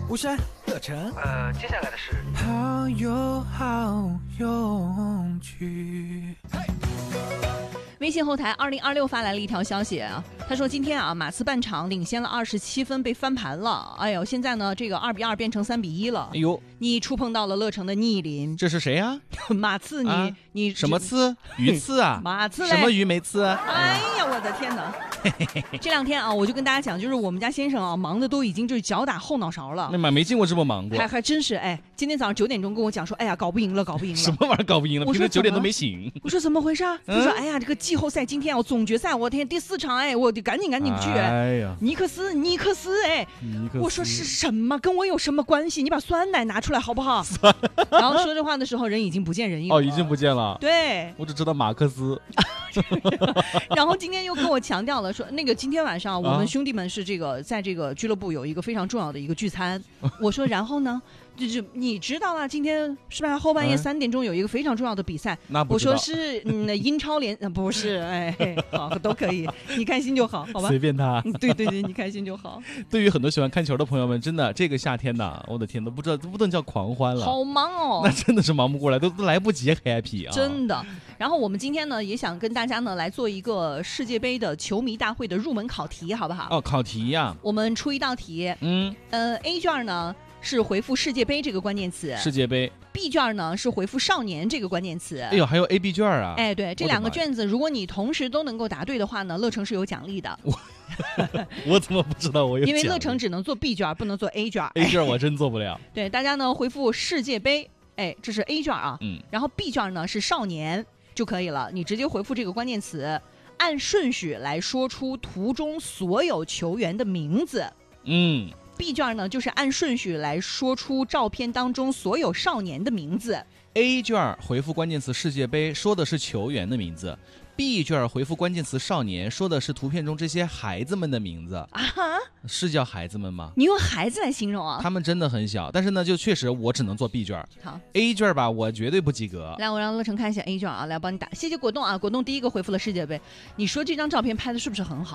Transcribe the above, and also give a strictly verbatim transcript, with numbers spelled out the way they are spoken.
巫山、乐成， 呃，接下来的是好有好勇气。 微信后台二零二六发来了一条消息啊，他说今天啊马刺半场领先了二十七分被翻盘了，哎呦，现在呢这个二比二变成三比一了。 哎呦， 你触碰到了乐成的逆鳞。 这是谁呀、 啊？马刺你、啊、你什么刺？鱼刺啊？ 马刺什么鱼没刺？ 哎呀，我的天哪！这两天啊，我就跟大家讲，就是我们家先生啊，忙的都已经就是脚打后脑勺了。 那妈没见过这么忙过， 还还真是哎！今天早上九点钟跟我讲说，哎呀，搞不赢了，搞不赢了。 什么玩意儿搞不赢了？平时九点都没醒。 我说怎么回事？他、嗯、说哎呀，这个季后赛今天哦，总决赛，我天，第四场哎，我得赶紧赶紧去。 哎呀， 尼克斯，尼克斯哎， 尼克斯我说是什么？跟我有什么关系？你把酸奶拿出来好不好？然后说这话的时候，人已经不见人影了。 哦，已经不见了。 对， 我只知道马克思。 然后今天又跟我强调了说，那个今天晚上我们兄弟们是这个在这个俱乐部有一个非常重要的一个聚餐。我说然后呢，就是你知道啊，今天是吧？后半夜三点钟有一个非常重要的比赛。 那不我说是嗯英超联，不是哎，好都可以，你开心就好，好吧？ 随便他。 对对对，你开心就好。 对于很多喜欢看球的朋友们，真的这个夏天呐，我的天都不知道都不能叫狂欢了， 好忙哦。 那真的是忙不过来，都都来不及 happy 啊！ 真的。然后我们今天呢，也想跟大家呢来做一个世界杯的球迷大会的入门考题，好不好？ 哦，考题呀、啊， 我们出一道题。 嗯， 呃 ，A 卷呢是回复世界杯这个关键词， 世界杯。 B 卷呢是回复少年这个关键词。 哎呦，还有 A、B 卷啊！ 哎，对，这两个卷子，如果你同时都能够答对的话呢，乐成是有奖励的。 我我怎么不知道我有奖励？ 因为乐成只能做 B 卷，不能做 A 卷。 A 卷我真做不了。 对，大家呢回复世界杯，哎，这是 A 卷啊。 嗯。 然后 B 卷呢是少年就可以了，你直接回复这个关键词，按顺序来说出图中所有球员的名字。 嗯。 B 卷呢就是按顺序来说出照片当中所有少年的名字。 A 卷回复关键词世界杯，说的是球员的名字。B 卷回复关键词少年，说的是图片中这些孩子们的名字。 啊， 是叫孩子们吗？ 你用孩子来形容啊？ 他们真的很小，但是呢，就确实我只能做 B 卷。 好 ，A 卷吧，我绝对不及格。 来，我让乐成看一下 A 卷啊，来帮你打。谢谢果冻啊，果冻第一个回复了世界杯。你说这张照片拍的是不是很好？